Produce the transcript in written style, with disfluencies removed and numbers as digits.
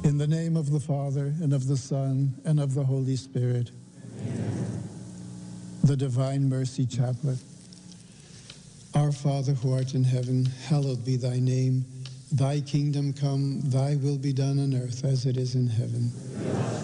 In the name of the Father, and of the Son, and of the Holy Spirit. Amen. The Divine Mercy Chaplet. Our Father who art in heaven, hallowed be thy name. Thy kingdom come, thy will be done on earth as it is in heaven.